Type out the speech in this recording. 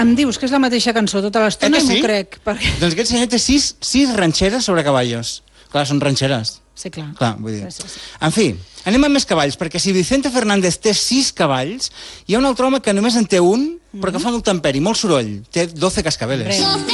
em dius que és la mateixa cançó tota l'estona i m'ho crec. Doncs aquest senyor té 6 ranxeres sobre caballos. Clar, són ranxeres. Sí, clar. Vull dir. En fi, anem amb més cavalls, perquè si Vicente Fernández té 6 cavalls, hi ha un altre home que només en té un, però que fa molt temperi, molt soroll. Té 12 cascabeles.